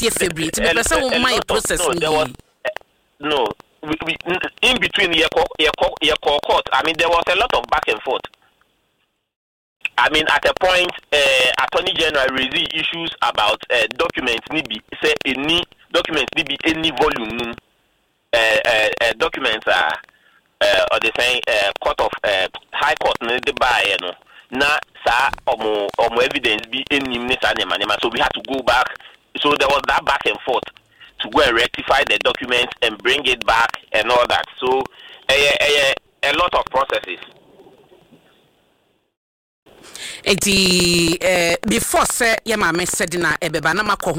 tie February. To be person who my process no. We, in between your court, I mean, there was a lot of back and forth. I mean, at a point, Attorney General raised issues about documents. Say any documents, any volume. Documents are or they say court of high court the buy na sa omo evidence be any so we had to go back. So there was that back and forth to go and rectify the documents and bring it back and all that. So a lot of processes. Before say ya mama said na ebeba na